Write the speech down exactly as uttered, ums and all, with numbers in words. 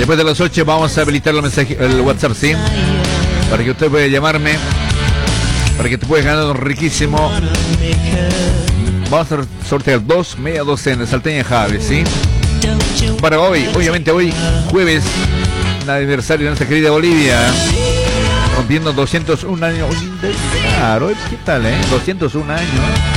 Después de las ocho vamos a habilitar el mensaje, el WhatsApp, ¿sí? Para que usted pueda llamarme, para que te puedas ganar un riquísimo. Vamos a sortear dos media docena de salteña Javi, ¿sí? Para hoy, obviamente hoy, jueves, el aniversario de nuestra querida Bolivia, rompiendo doscientos un años. Claro, ¿qué tal, eh? doscientos un años.